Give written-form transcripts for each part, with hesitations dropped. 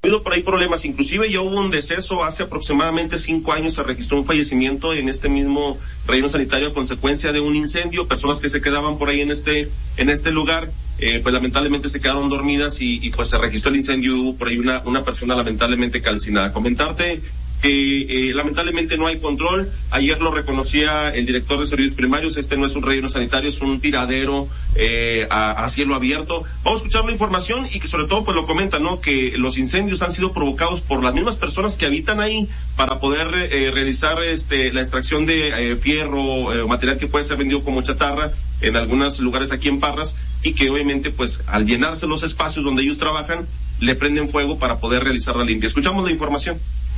habido por ahí problemas, inclusive ya hubo un deceso hace aproximadamente 5 años, se registró un fallecimiento en este mismo relleno sanitario a consecuencia de un incendio, personas que se quedaban por ahí en este lugar, pues lamentablemente se quedaron dormidas y pues se registró el incendio y hubo por ahí una persona lamentablemente calcinada. Comentarte que lamentablemente no hay control. Ayer lo reconocía el director de servicios primarios, este no es un relleno sanitario, es un tiradero a cielo abierto. Vamos a escuchar la información y que sobre todo pues lo comenta, ¿no? Que los incendios han sido provocados por las mismas personas que habitan ahí para poder realizar la extracción de fierro, material que puede ser vendido como chatarra en algunos lugares aquí en Parras, y que obviamente pues al llenarse los espacios donde ellos trabajan le prenden fuego para poder realizar la limpia. Escuchamos la información.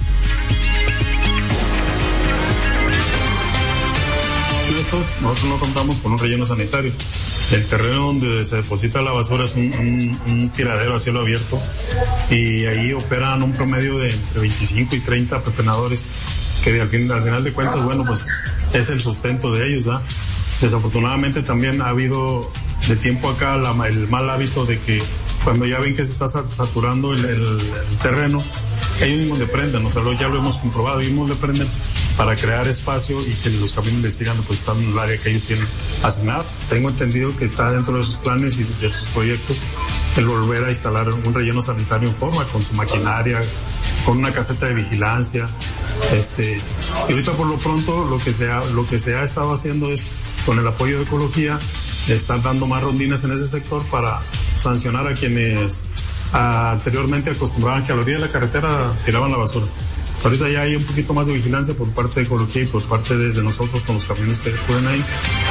Nosotros no contamos con un relleno sanitario. El terreno donde se deposita la basura es un tiradero a cielo abierto y ahí operan un promedio de entre 25 y 30 pepenadores que al final de cuentas, bueno, pues es el sustento de ellos, ¿ah? Desafortunadamente también ha habido de tiempo acá el mal hábito de que cuando ya ven que se está saturando el terreno, ellos mismos le prenden, o sea, ya lo hemos comprobado, ellos mismos le prenden para crear espacio y que los camiones les sigan depositando en el área que ellos tienen asignado. Tengo entendido que está dentro de sus planes y de sus proyectos el volver a instalar un relleno sanitario en forma, con su maquinaria, con una caseta de vigilancia, y ahorita por lo pronto lo que se ha estado haciendo es, con el apoyo de Ecología, están dando más rondines en ese sector para sancionar a quienes anteriormente acostumbraban que a la orilla de la carretera tiraban la basura. Ahorita ya hay un poquito más de vigilancia por parte de Ecología y por parte de nosotros con los camiones que acuden ahí.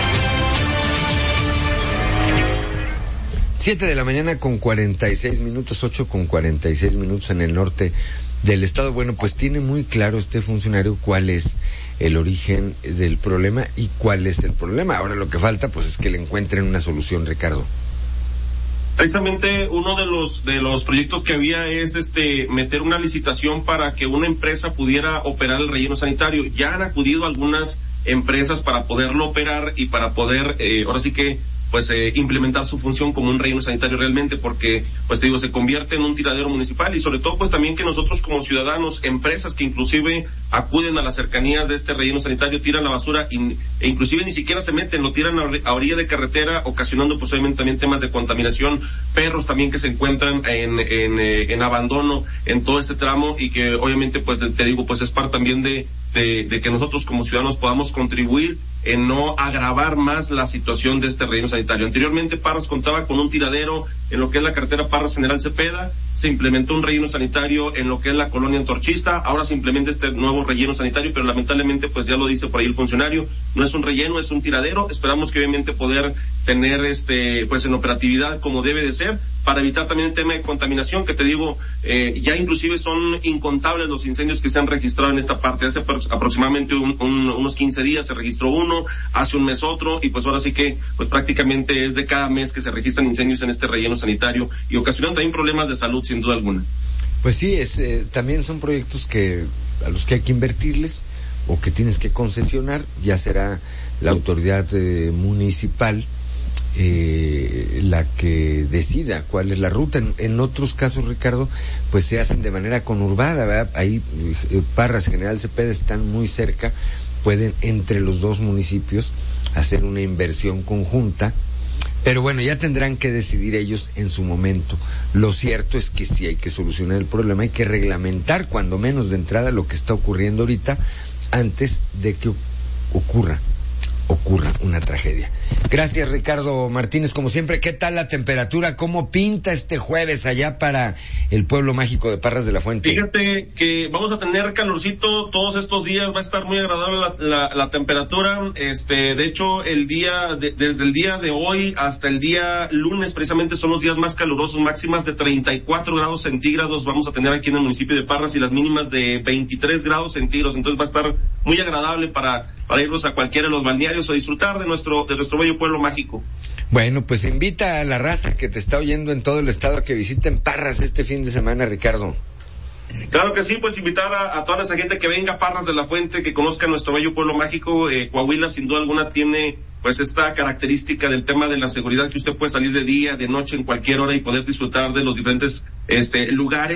7 de la mañana con 46 minutos, 8 con 46 minutos en el norte del estado. Bueno, pues tiene muy claro este funcionario cuál es el origen del problema y cuál es el problema. Ahora lo que falta pues es que le encuentren una solución, Ricardo. Precisamente uno de los proyectos que había es meter una licitación para que una empresa pudiera operar el relleno sanitario. Ya han acudido algunas empresas para poderlo operar y para poder ahora sí que pues implementar su función como un relleno sanitario realmente, porque pues te digo, se convierte en un tiradero municipal, y sobre todo pues también que nosotros como ciudadanos, empresas que inclusive acuden a las cercanías de este relleno sanitario, tiran la basura e inclusive ni siquiera se meten, lo tiran a orilla de carretera, ocasionando pues obviamente también temas de contaminación, perros también que se encuentran en abandono en todo este tramo, y que obviamente pues te digo pues es parte también de que nosotros como ciudadanos podamos contribuir en no agravar más la situación de este relleno sanitario. Anteriormente Parras contaba con un tiradero en lo que es la carretera Parras General Cepeda, se implementó un relleno sanitario en lo que es la colonia Antorchista, ahora se implementa este nuevo relleno sanitario, pero lamentablemente pues ya lo dice por ahí el funcionario, no es un relleno, es un tiradero. Esperamos que obviamente poder tener pues en operatividad como debe de ser, para evitar también el tema de contaminación, que te digo, ya inclusive son incontables los incendios que se han registrado en esta parte. Hace aproximadamente unos 15 días se registró uno, hace un mes otro, y pues ahora sí que pues prácticamente es de cada mes que se registran incendios en este relleno sanitario, y ocasionan también problemas de salud sin duda alguna. Pues sí, también son proyectos a los que hay que invertirles o que tienes que concesionar, ya será la autoridad municipal la que decida cuál es la ruta. En otros casos, Ricardo, pues se hacen de manera conurbada, ¿verdad? Ahí Parras, General Cepeda están muy cerca, pueden entre los dos municipios hacer una inversión conjunta, pero bueno, ya tendrán que decidir ellos en su momento. Lo cierto es que sí hay que solucionar el problema, hay que reglamentar cuando menos de entrada lo que está ocurriendo ahorita antes de que ocurra una tragedia. Gracias, Ricardo Martínez, como siempre. ¿Qué tal la temperatura? ¿Cómo pinta este jueves allá para el pueblo mágico de Parras de la Fuente? Fíjate que vamos a tener calorcito todos estos días, va a estar muy agradable la temperatura. De hecho, desde el día de hoy hasta el día lunes precisamente son los días más calurosos, máximas de 34 grados centígrados vamos a tener aquí en el municipio de Parras, y las mínimas de 23 grados centígrados. Entonces va a estar muy agradable para irnos a cualquiera de los balnearios o disfrutar de nuestro bello pueblo mágico. Bueno, pues invita a la raza que te está oyendo en todo el estado a que visiten Parras este fin de semana, Ricardo. Claro que sí, pues invitar a toda esa gente que venga a Parras de la Fuente, que conozca nuestro bello pueblo mágico. Coahuila sin duda alguna tiene pues esta característica del tema de la seguridad, que usted puede salir de día, de noche, en cualquier hora y poder disfrutar de los diferentes lugares.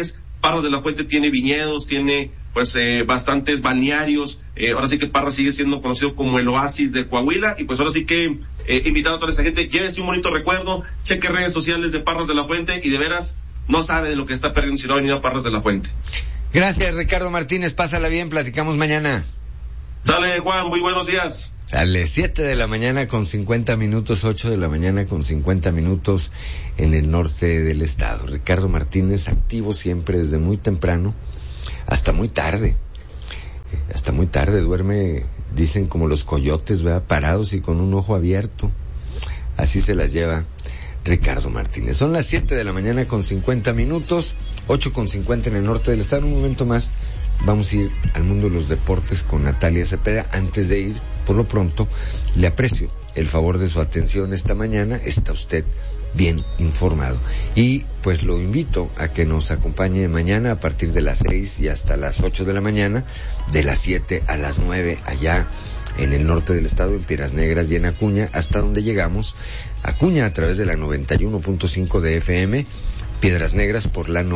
Parras de la Fuente tiene viñedos, tiene pues bastantes balnearios. Ahora sí que Parras sigue siendo conocido como el oasis de Coahuila, y pues ahora sí que invitando a toda esa gente, llévese un bonito recuerdo, cheque redes sociales de Parras de la Fuente, y de veras no sabe de lo que está perdiendo si no ha venido a Parras de la Fuente. Gracias, Ricardo Martínez, pásala bien, platicamos mañana. Sale, Juan, muy buenos días. Sale 7 de la mañana con 50 minutos, 8 de la mañana con 50 minutos en el norte del estado. Ricardo Martínez, activo siempre desde muy temprano hasta muy tarde. Hasta muy tarde duerme, dicen, como los coyotes, ¿verdad? Parados y con un ojo abierto. Así se las lleva Ricardo Martínez. Son las 7 de la mañana con 50 minutos, 8 con 50 en el norte del estado. Un momento más vamos a ir al mundo de los deportes con Natalia Cepeda. Antes de ir, por lo pronto, le aprecio el favor de su atención esta mañana. Está usted bien informado. Y pues lo invito a que nos acompañe mañana a partir de las 6 y hasta las 8 de la mañana, de las 7 a las 9, allá en el norte del estado, en Piedras Negras y en Acuña, hasta donde llegamos. Acuña a través de la 91.5 de FM, Piedras Negras por la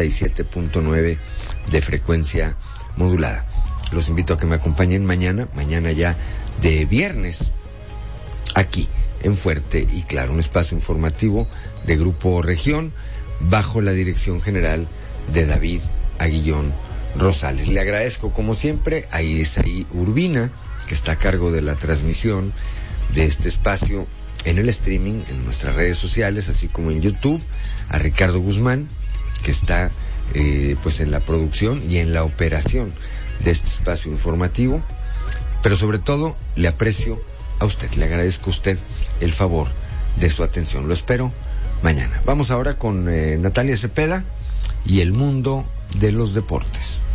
97.9 de frecuencia modulada. Los invito a que me acompañen mañana ya de viernes, aquí en Fuerte y Claro, un espacio informativo de Grupo Región, bajo la dirección general de David Aguillón Rosales. Le agradezco como siempre a Isaí Urbina, que está a cargo de la transmisión de este espacio en el streaming, en nuestras redes sociales, así como en YouTube, a Ricardo Guzmán, que está pues en la producción y en la operación de este espacio informativo, pero sobre todo le aprecio a usted, le agradezco a usted el favor de su atención. Lo espero mañana. Vamos ahora con Natalia Cepeda y el mundo de los deportes.